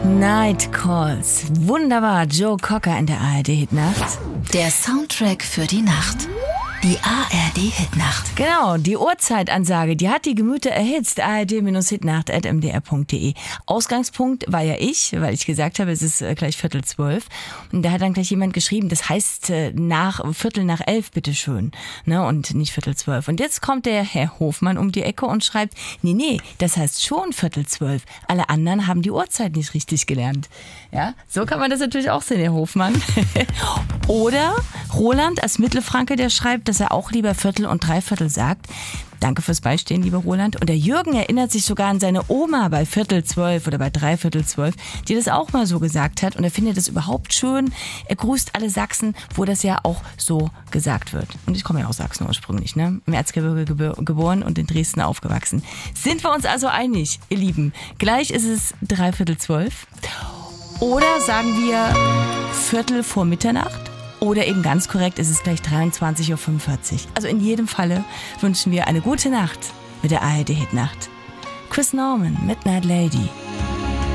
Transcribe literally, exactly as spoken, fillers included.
Night Calls. Wunderbar. Joe Cocker in der A R D-Hitnacht. Der Soundtrack für die Nacht. Die A R D-Hitnacht. Genau, die Uhrzeitansage, die hat die Gemüter erhitzt. A R D-Hitnacht at m d r punkt d e. Ausgangspunkt war ja ich, weil ich gesagt habe, es ist gleich Viertel zwölf. Und da hat dann gleich jemand geschrieben, das heißt nach Viertel nach elf, bitteschön. Ne, und nicht Viertel zwölf. Und jetzt kommt der Herr Hofmann um die Ecke und schreibt, nee, nee, das heißt schon Viertel zwölf. Alle anderen haben die Uhrzeit nicht richtig gelernt. Ja, so kann man das natürlich auch sehen, Herr Hofmann. Oder Roland als Mittelfranke, der schreibt, dass er auch lieber Viertel und Dreiviertel sagt. Danke fürs Beistehen, lieber Roland. Und der Jürgen erinnert sich sogar an seine Oma bei Viertel zwölf oder bei Dreiviertel zwölf, die das auch mal so gesagt hat. Und er findet das überhaupt schön. Er grüßt alle Sachsen, wo das ja auch so gesagt wird. Und ich komme ja aus Sachsen ursprünglich, ne? Im Erzgebirge gebo- geboren und in Dresden aufgewachsen. Sind wir uns also einig, ihr Lieben? Gleich ist es Dreiviertel zwölf. Oder sagen wir Viertel vor Mitternacht? Oder eben ganz korrekt ist es gleich dreiundzwanzig Uhr fünfundvierzig. Also in jedem Falle wünschen wir eine gute Nacht mit der A R D-Hitnacht. Chris Norman, Midnight Lady.